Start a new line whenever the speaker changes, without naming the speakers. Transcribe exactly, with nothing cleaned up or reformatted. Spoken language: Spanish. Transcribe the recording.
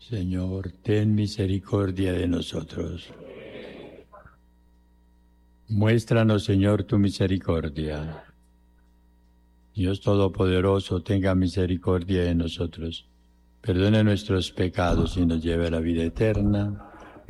Señor, ten misericordia de nosotros. Muéstranos, Señor, tu misericordia. Dios Todopoderoso, tenga misericordia de nosotros. Perdone nuestros pecados y nos lleve a la vida eterna.